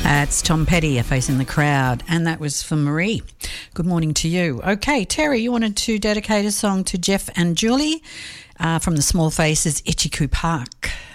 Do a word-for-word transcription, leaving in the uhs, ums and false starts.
That's Tom Petty, A Face in the Crowd, and that was for Marie. Good morning to you. Okay, Terry, you wanted to dedicate a song to Jeff and Julie uh, from the Small Faces, Itchycoo Park.